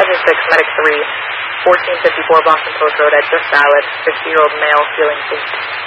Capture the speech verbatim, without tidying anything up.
Measure six, Medic three, fourteen fifty-four Boston Post Road, at Just Salad, fifty-year-old male feeling faint.